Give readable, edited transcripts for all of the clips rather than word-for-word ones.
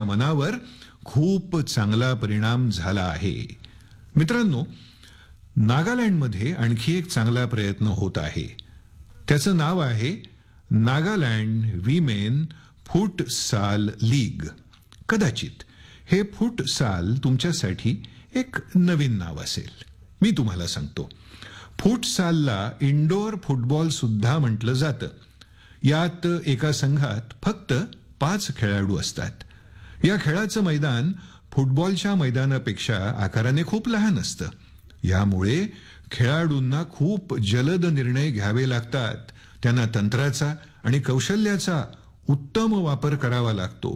मनावर खूप चांगला परिणाम झाला आहे. मित्रांनो, नागालँडमध्ये आणखी एक चांगला प्रयत्न होत आहे. त्याचं नाव आहे नागालँड विमेन फुटसाल लीग. कदाचित हे फुटसाल तुमच्यासाठी एक नवीन नाव असेल. मी तुम्हाला सांगतो. फुटसालला इंडोर फुटबॉल सुद्धा म्हटलं जातं. यात एका संघात फक्त 5 खेळाडू असतात. या खेळाचं मैदान फुटबॉलच्या मैदानापेक्षा आकाराने खूप लहान असतं. यामुळे खेळाडूंना खूप जलद निर्णय घ्यावे लागतात. त्यांना तंत्राचा आणि कौशल्याचा उत्तम वापर करावा लागतो.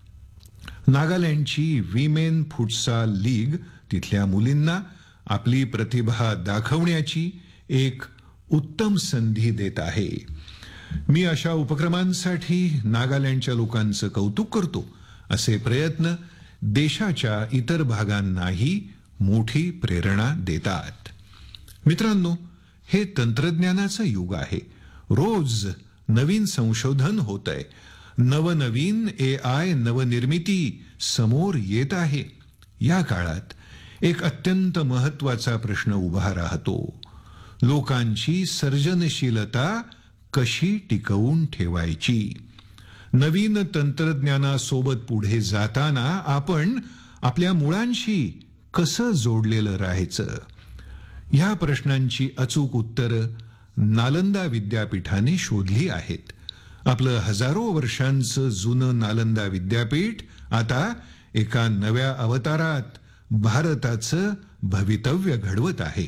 नागालँडची विमेन फुटसाल लीग तिथल्या मुलींना आपली प्रतिभा दाखवण्याची एक उत्तम संधी देत आहे. मी अशा उपक्रमांसाठी नागालँडच्या लोकांचं कौतुक करतो. असे प्रयत्न देशाच्या इतर भागांनाही मोठी प्रेरणा देतात. मित्रांनो, हे तंत्रज्ञानाचं युग आहे. रोज नवीन संशोधन होतंय. नवनवीन AI नवनिर्मिती समोर येत आहे. या काळात एक अत्यंत महत्वाचा प्रश्न उभा राहतो. लोकांची सर्जनशीलता कशी टिकवून ठेवायची? नवीन तंत्रज्ञानासोबत पुढे जाताना आपण आपल्या मुळांशी कसं जोडलेलं राहायचं? ह्या प्रश्नांची अचूक उत्तरं नालंदा विद्यापीठाने शोधली आहेत. आपलं हजारो वर्षांचं जुनं नालंदा विद्यापीठ आता एका नव्या अवतारात भारताचं भवितव्य घडवत आहे.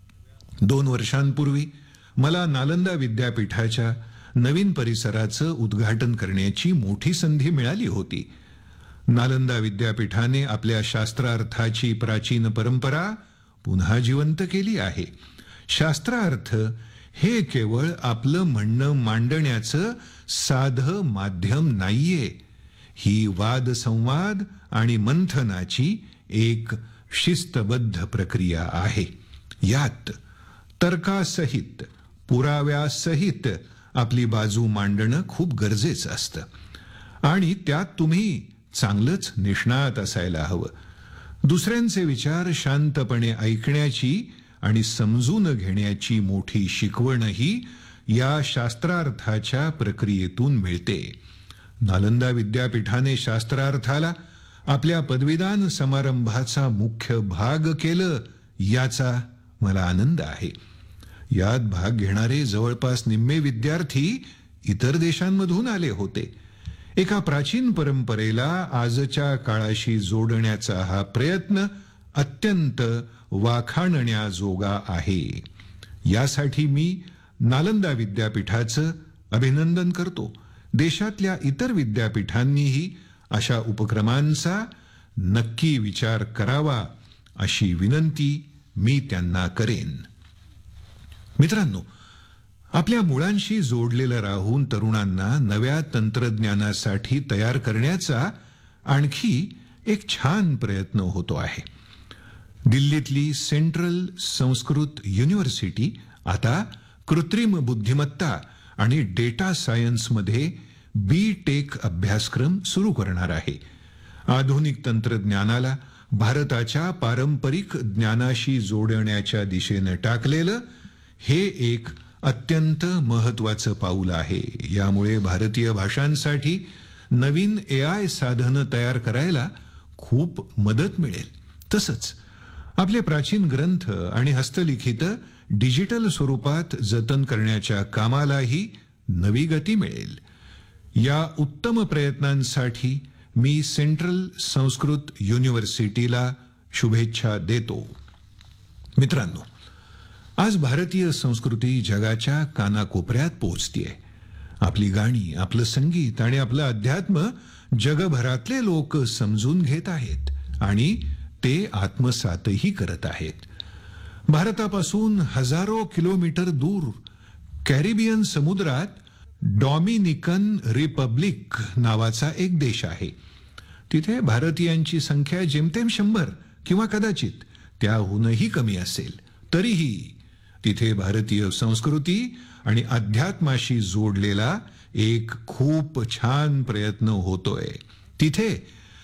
2 वर्षांपूर्वी मला नालंदा विद्यापीठाच्या नवीन परिसराचं उद्घाटन करण्याची मोठी संधी मिळाली होती. नालंदा विद्यापीठाने आपल्या शास्त्रार्थाची प्राचीन परंपरा पुन्हा जिवंत केली आहे. शास्त्रार्थ हे केवळ आपलं म्हणणं मांडण्याचं साधं माध्यम नाहीये. ही वादसंवाद आणि मंथनाची एक शिस्तबद्ध प्रक्रिया आहे. यात तर्कासहित, पुराव्यासहित आपली बाजू मांडणं खूप गरजेचं असतं. आणि त्यात तुम्ही चांगलंच निष्णात असायला हवं. दुसऱ्यांचे विचार शांतपणे ऐकण्याची आणि समजून घेण्याची मोठी शिकवणही या शास्त्रार्थाच्या प्रक्रियेतून मिळते. नालंदा विद्यापीठाने शास्त्रार्थाला आपल्या पदवीदान समारंभाचा मुख्य भाग केलं, याचा मला आनंद आहे. यात भाग घेणारे जवळपास निम्मे विद्यार्थी इतर देशांमधून आले होते. एका प्राचीन परंपरेला आजच्या काळाशी जोडण्याचा हा प्रयत्न अत्यंत वाखाणण्याजोगा आहे. यासाठी मी नालंदा विद्यापीठाचं अभिनंदन करतो. देशातल्या इतर विद्यापीठांनीही अशा उपक्रमांचा नक्की विचार करावा, अशी विनंती मी त्यांना करेन. मित्रांनो, आपल्या मुळांशी जोडलेलं राहून तरुणांना नव्या तंत्रज्ञानासाठी तयार करण्याचा आणखी एक छान प्रयत्न होतो आहे. दिल्लीतली सेंट्रल संस्कृत युनिव्हर्सिटी आता कृत्रिम बुद्धिमत्ता आणि डेटा सायन्समध्ये BTech अभ्यासक्रम सुरू करणार आहे. आधुनिक तंत्रज्ञानाला भारताच्या पारंपरिक ज्ञानाशी जोडण्याच्या दिशेने टाकलेलं हे एक अत्यंत महत्वाचं पाऊल आहे. यामुळे भारतीय भाषांसाठी नवीन AI साधनं तयार करायला खूप मदत मिळेल. तसंच आपले प्राचीन ग्रंथ आणि हस्तलिखित डिजिटल स्वरूपात जतन करण्याच्या कामालाही नवी गती मिळेल. या उत्तम प्रयत्नांसाठी मी सेंट्रल संस्कृत युनिव्हर्सिटीला शुभेच्छा देतो. मित्रांनो, आज भारतीय संस्कृती जगाच्या कानाकोपऱ्यात पोहोचतेय. आपली गाणी, आपलं संगीत आणि आपलं अध्यात्म जगभरातले लोक समजून घेत आहेत आणि ते आत्मसातही करत आहेत. भारतापासून हजारो किलोमीटर दूर कॅरिबियन समुद्रात डॉमिनिकन रिपब्लिक नावाचा एक देश आहे. तिथे भारतीयांची संख्या जेमतेम 100 किंवा कदाचित त्याहूनही कमी असेल. तरीही तिथे भारतीय संस्कृती आणि अध्यात्माशी जोडलेला एक खूप छान प्रयत्न होतोय. तिथे